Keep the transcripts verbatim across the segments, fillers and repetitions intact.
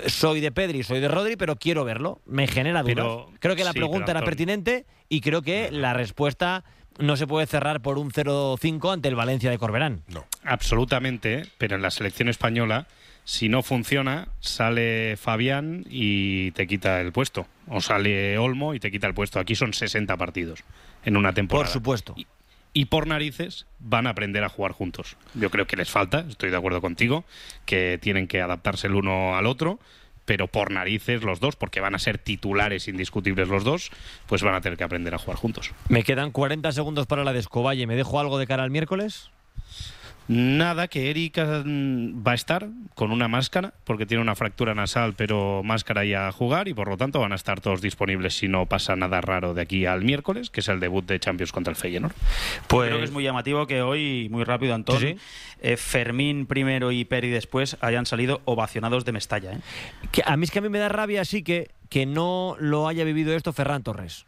soy de Pedri, soy de Rodri, pero quiero verlo. Me genera dudas. Pero, creo que la sí, pregunta pero, era pertinente y creo que la respuesta no se puede cerrar por un cero cinco ante el Valencia de Corberán. No. Absolutamente, pero en la selección española, si no funciona, sale Fabián y te quita el puesto. O sale Olmo y te quita el puesto. Aquí son sesenta partidos en una temporada. Por supuesto. Y, y por narices van a aprender a jugar juntos. Yo creo que les falta, estoy de acuerdo contigo, que tienen que adaptarse el uno al otro, pero por narices los dos, porque van a ser titulares indiscutibles los dos, pues van a tener que aprender a jugar juntos. Me quedan cuarenta segundos para la de Escoballe. ¿Me dejo algo de cara al miércoles? Nada, que Erika va a estar con una máscara, porque tiene una fractura nasal, pero máscara y a jugar, y por lo tanto van a estar todos disponibles si no pasa nada raro de aquí al miércoles, que es el debut de Champions contra el Feyenoord. Pues Creo que es muy llamativo que hoy, muy rápido, Antón, Sí, sí. eh, Fermín primero y Peri después hayan salido ovacionados de Mestalla, ¿eh? que a mí es que a mí me da rabia sí que, que no lo haya vivido esto Ferran Torres.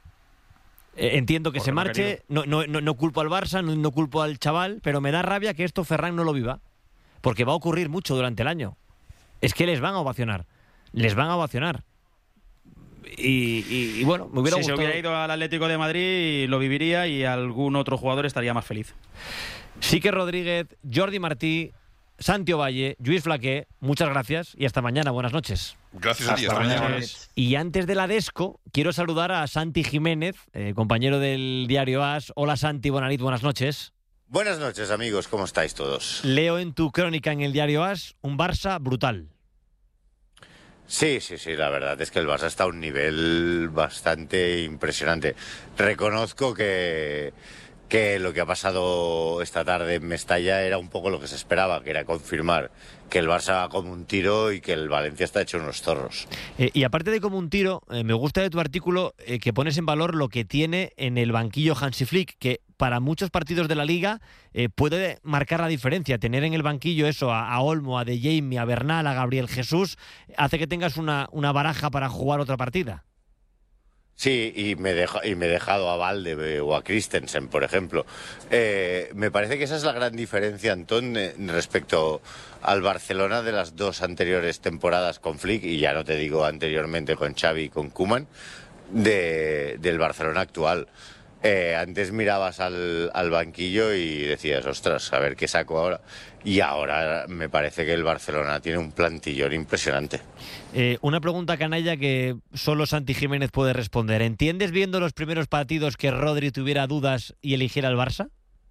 Eh, entiendo que Por se lo que marche, no, no, no, no culpo al Barça, no, no culpo al chaval, pero me da rabia que esto Ferran no lo viva, porque va a ocurrir mucho durante el año. Es que les van a ovacionar, les van a ovacionar. Y, y, y bueno, me hubiera Si se gustado. hubiera ido al Atlético de Madrid, lo viviría y algún otro jugador estaría más feliz. Sique Rodríguez, Jordi Martí, Santi Ovalle, Lluís Flaqué, muchas gracias y hasta mañana, buenas noches. Gracias a ti. Hasta Hasta mañana. mañana. Y antes de la Desco, quiero saludar a Santi Jiménez, eh, compañero del diario AS. Hola Santi, buenas noches, buenas noches. Buenas noches, amigos, ¿cómo estáis todos? Leo en tu crónica en el diario AS un Barça brutal. Sí, sí, sí, la verdad es que el Barça está a un nivel bastante impresionante. Reconozco que, que lo que ha pasado esta tarde en Mestalla era un poco lo que se esperaba, que era confirmar que el Barça va como un tiro y que el Valencia está hecho unos zorros. Eh, y aparte de como un tiro, eh, me gusta de tu artículo eh, que pones en valor lo que tiene en el banquillo Hansi Flick, que para muchos partidos de la Liga eh, puede marcar la diferencia. Tener en el banquillo eso a, a Olmo, a De Jong, a Bernal, a Gabriel Jesús, hace que tengas una, una baraja para jugar otra partida. Sí, y me, deja, y me he dejado a Valde eh, o a Christensen, por ejemplo. Eh, me parece que esa es la gran diferencia, Antón, eh, respecto al Barcelona de las dos anteriores temporadas con Flick, y ya no te digo anteriormente con Xavi y con Koeman, de, del Barcelona actual. Eh, antes mirabas al, al banquillo y decías, ostras, a ver qué saco ahora. Y ahora me parece que el Barcelona tiene un plantillón impresionante. Eh, una pregunta canalla que solo Santi Jiménez puede responder. ¿Entiendes viendo los primeros partidos que Rodri tuviera dudas y eligiera al Barça?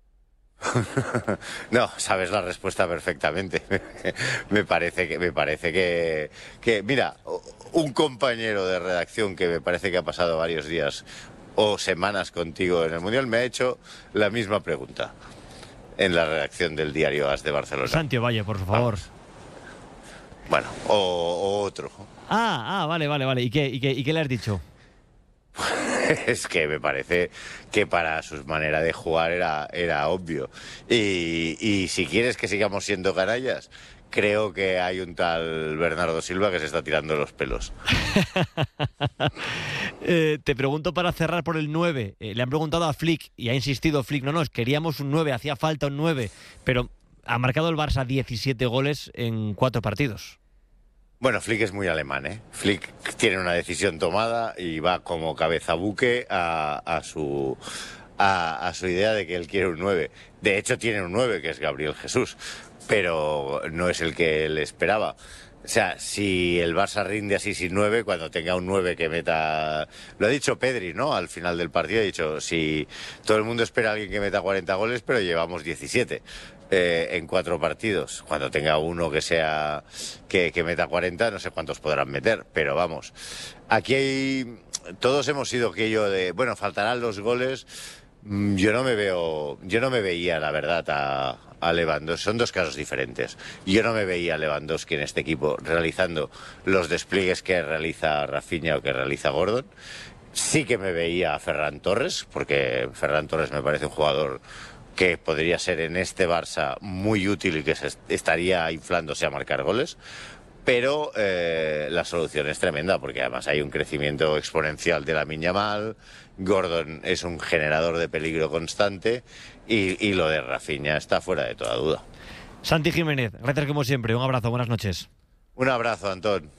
No, sabes la respuesta perfectamente. me parece que, me parece que, que, mira, un compañero de redacción que me parece que ha pasado varios días o semanas contigo en el Mundial me ha hecho la misma pregunta en la redacción del diario AS de Barcelona. Santi Ovalle, por favor. Ah. Bueno, o, o otro. Ah, ah, vale, vale, vale. ¿Y qué, y qué, y qué le has dicho? Es que me parece que para su manera de jugar era, era obvio. Y, y si quieres que sigamos siendo canallas, creo que hay un tal Bernardo Silva que se está tirando los pelos. eh, te pregunto para cerrar por el nueve. Eh, le han preguntado a Flick y ha insistido Flick, no, no, queríamos un nueve, hacía falta un nueve, pero ha marcado el Barça diecisiete goles en cuatro partidos. Bueno, Flick es muy alemán, ¿eh? Flick tiene una decisión tomada y va como cabeza buque a, a su... A, a su idea de que él quiere un nueve. De hecho, tiene un nueve, que es Gabriel Jesús, pero no es el que él esperaba. O sea, si el Barça rinde así sin nueve, cuando tenga un nueve que meta... Lo ha dicho Pedri, ¿no? Al final del partido ha dicho, si todo el mundo espera a alguien que meta cuarenta goles, pero llevamos diecisiete eh, en cuatro partidos. Cuando tenga uno que sea que, que meta cuarenta, no sé cuántos podrán meter, pero vamos. Aquí hay... Todos hemos sido aquello de, bueno, faltarán los goles... Yo no me veo, yo no me veía, la verdad, a, a Lewandowski. Son dos casos diferentes. Yo no me veía a Lewandowski en este equipo realizando los despliegues que realiza Rafinha o que realiza Gordon. Sí que me veía a Ferran Torres, porque Ferran Torres me parece un jugador que podría ser en este Barça muy útil y que se estaría inflándose a marcar goles. Pero eh, la solución es tremenda, porque además hay un crecimiento exponencial de Lamine Yamal, Gordon es un generador de peligro constante y, y lo de Rafinha está fuera de toda duda. Santi Jiménez, gracias como siempre, un abrazo, buenas noches. Un abrazo, Antón.